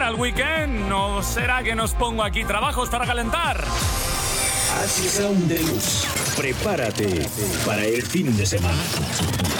el weekend? ¿No será que nos pongo aquí trabajos para calentar? Acid Sound Deluxe. Prepárate para el fin de semana.